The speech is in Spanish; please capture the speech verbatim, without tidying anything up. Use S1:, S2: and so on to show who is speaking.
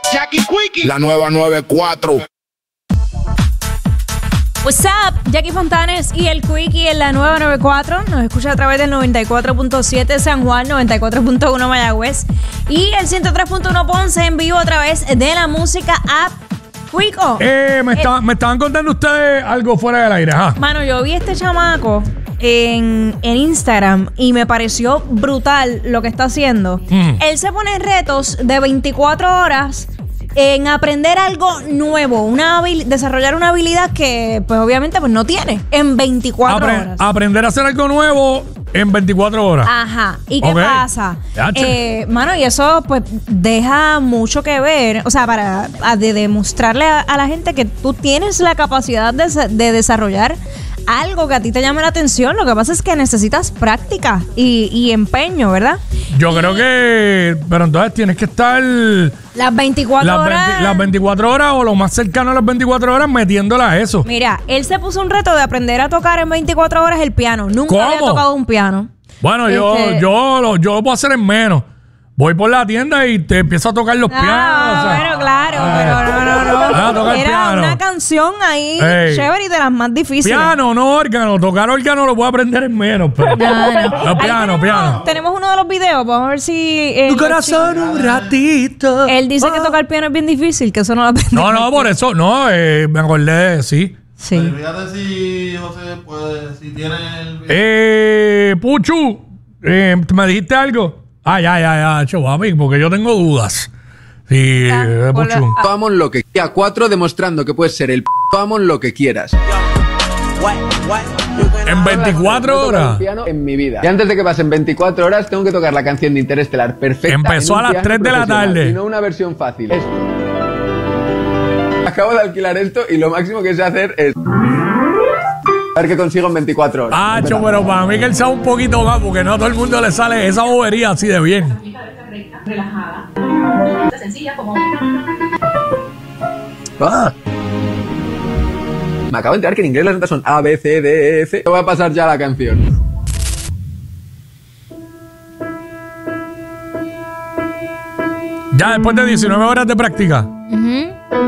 S1: Jackie Quickie, la nueva noventa y cuatro.
S2: What's up, Jackie Fontanes y el Quickie en la nueva noventa y cuatro. Nos escucha a través del noventa y cuatro punto siete San Juan, noventa y cuatro punto uno Mayagüez y el ciento tres punto uno Ponce en vivo a través de la música app. Quico.
S3: Eh, me, está, eh, me estaban contando ustedes algo fuera del aire. Ajá.
S2: Mano, yo vi este chamaco en, en Instagram y me pareció brutal lo que está haciendo. Mm. Él se pone retos de veinticuatro horas en aprender algo nuevo, una habil- desarrollar una habilidad que pues obviamente pues no tiene en veinticuatro
S3: Apre-
S2: horas.
S3: Aprender a hacer algo nuevo en veinticuatro horas.
S2: Ajá. ¿Y qué
S3: okay.
S2: pasa? Eh, mano, y eso pues deja mucho que ver, o sea, para a de demostrarle a, a la gente que tú tienes la capacidad de, de desarrollar algo que a ti te llame la atención. Lo que pasa es que necesitas práctica y, y empeño, ¿verdad?
S3: Yo y, creo que... Pero entonces tienes que estar...
S2: Las veinticuatro
S3: las
S2: horas...
S3: veinte, las veinticuatro horas o lo más cercano a las veinticuatro horas metiéndola a eso.
S2: Mira, él se puso un reto de aprender a tocar en veinticuatro horas el piano. Nunca
S3: ¿Cómo?
S2: había tocado un piano.
S3: Bueno, este... yo, yo, lo, yo lo puedo hacer en menos. Voy por la tienda y te empiezo a tocar los
S2: ah,
S3: pianos. O sea,
S2: bueno, claro, eh, pero no, no, no.
S3: A tocar
S2: Era
S3: piano.
S2: una canción ahí Ey. chévere y de las más difíciles.
S3: Piano, no órgano. Tocar órgano lo puedo aprender en menos. Pero... no, no. no, piano,
S2: tenemos,
S3: piano.
S2: Tenemos uno de los videos. Vamos a ver si... Eh,
S3: tu corazón un ratito.
S2: Él dice oh. que tocar piano es bien difícil, que eso no lo aprende.
S3: No, no, por eso. No, eh, me acordé de sí.
S2: Sí.
S4: Pero fíjate si José puede... Si tiene el video.
S3: Eh, Puchu, eh, ¿me dijiste algo? Ah, ya, ya, ya, chaval, porque yo tengo dudas. Sí, eh, Puchu.
S5: Vamos lo que quieras. Cuatro demostrando que puedes ser el p vamos lo que quieras.
S3: En veinticuatro horas.
S5: Piano en mi vida. Y antes de que pasen veinticuatro horas, tengo que tocar la canción de Interestelar perfecta.
S3: Empezó a las tres de la tarde.
S5: Y no una versión fácil. Esto. Acabo de alquilar esto y lo máximo que sé hacer es... A ver qué consigo en veinticuatro horas.
S3: Ah, cho, pero para mí que él sea un poquito más, porque no a todo el mundo le sale esa bobería así de bien.
S6: Relajada. Sencilla como...
S5: Ah. Me acabo de enterar que en inglés las notas son A, B, C, D, E, F. Te voy a pasar ya la canción.
S3: Ya después de diecinueve horas de práctica.
S2: Uh-huh.